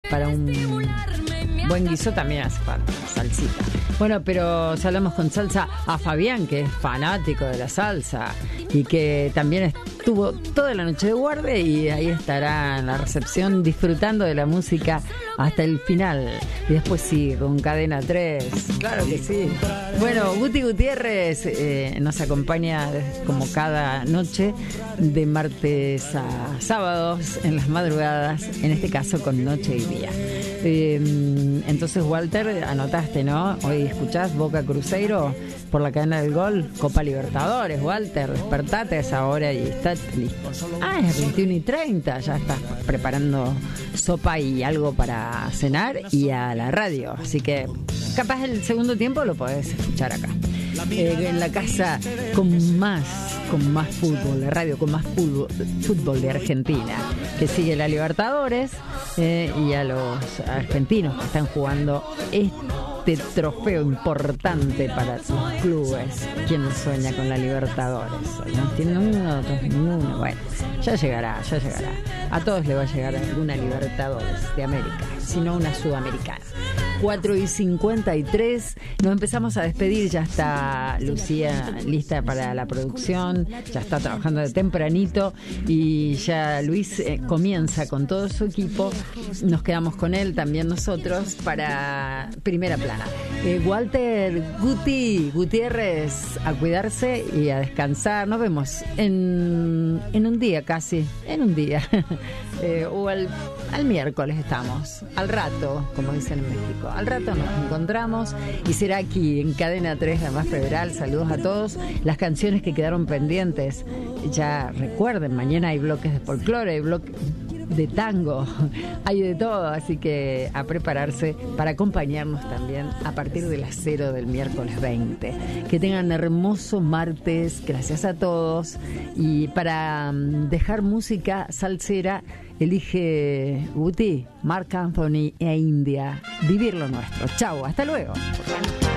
para un buen guiso también hace falta salsita. Bueno, pero saludamos con salsa a Fabián, que es fanático de la salsa y que también estuvo toda la noche de guardia y ahí estará en la recepción disfrutando de la música hasta el final. Y después sí, con Cadena 3, claro que sí. Bueno, Guti Gutiérrez nos acompaña como cada noche de martes a sábados en las madrugadas, en este caso con Noche y Día. Entonces, Walter, anotaste, ¿no? Hoy escuchás Boca Cruzeiro por la cadena del Gol, Copa Libertadores. Walter, despertate a esa hora y está listo. Es 21:30, ya estás preparando sopa y algo para cenar y a la radio. Así que capaz el segundo tiempo lo podés escuchar acá. En la casa con más fútbol, la radio con más fútbol de Argentina, que sigue la Libertadores y a los argentinos que están jugando este trofeo importante para sus clubes. ¿Quién sueña con la Libertadores? ¿No tiene uno, otros ninguno? Bueno, ya llegará. A todos le va a llegar alguna Libertadores de América, si no una sudamericana. 4:53, nos empezamos a despedir, ya está Lucía lista para la producción, ya está trabajando de tempranito y ya Luis comienza con todo su equipo, nos quedamos con él, también nosotros, para Primera Plana. Walter Gutiérrez, a cuidarse y a descansar, nos vemos en un día casi, o al miércoles estamos, al rato, como dicen en México. Al rato nos encontramos y será aquí en Cadena 3, la más federal. Saludos a todos. Las canciones que quedaron pendientes, ya recuerden, mañana hay bloques de folclore, hay bloques de tango, hay de todo, así que a prepararse para acompañarnos también a partir de las 0 del miércoles 20. Que tengan hermoso martes, gracias a todos. Y para dejar música salsera, elige Guti, Marc Anthony e India, Vivir lo Nuestro. Chau, hasta luego.